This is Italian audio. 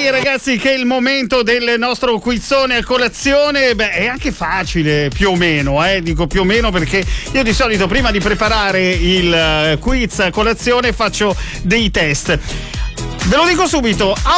Direi ragazzi che è il momento del nostro quizzone a colazione. Beh, è anche facile più o meno, dico più o meno perché io di solito prima di preparare il quiz a colazione faccio dei test. Ve lo dico subito,